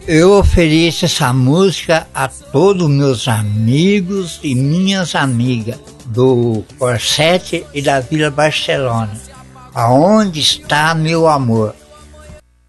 Eu ofereço essa música a todos meus amigos e minhas amigas do Corsete e da Vila Barcelona. Aonde está meu amor?